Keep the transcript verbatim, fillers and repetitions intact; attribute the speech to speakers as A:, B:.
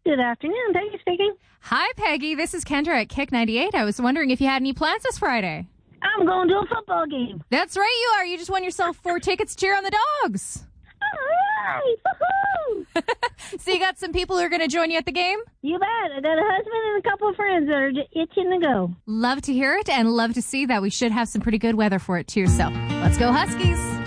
A: Good afternoon. Peggy speaking.
B: Hi, Peggy. This is Kendra at Kick ninety-eight. I was wondering if you had any plans this Friday.
A: I'm going to a football game.
B: That's right, you are. You just won yourself four tickets to cheer on the Dogs.
A: All right. Woohoo!
B: So you got some people who are going to join you at the game?
A: You bet. I got a husband and a couple of friends that are j- itching to go.
B: Love to hear it and love to see that. We should have some pretty good weather for it, too. So let's go Huskies.